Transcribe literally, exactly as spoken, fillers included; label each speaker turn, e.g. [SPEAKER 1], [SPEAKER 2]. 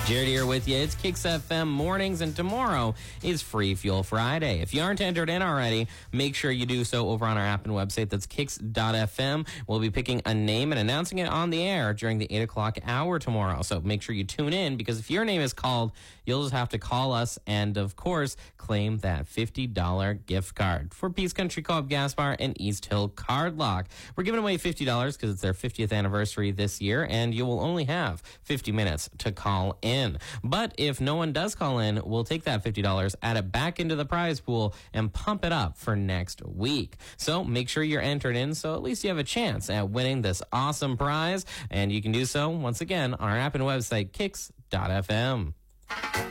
[SPEAKER 1] Jared here with you. It's Kicks F M mornings, and tomorrow is Free Fuel Friday. If you aren't entered in already, make sure you do so over on our app and website. That's kicks dot f m. We'll be picking a name and announcing it on the air during the eight o'clock hour tomorrow. So make sure you tune in, because if your name is called, you'll just have to call us and, of course, claim that fifty dollars gift card for Peace Country Co-op Gas Bar and East Hill Card Lock. We're giving away fifty dollars because it's their fiftieth anniversary this year, and you will only have fifty minutes to call in. But if no one does call in, we'll take that fifty dollars, add it back into the prize pool, and pump it up for next week. So make sure you're entered in, so at least you have a chance at winning this awesome prize. And you can do so, once again, on our app and website, kicks dot f m.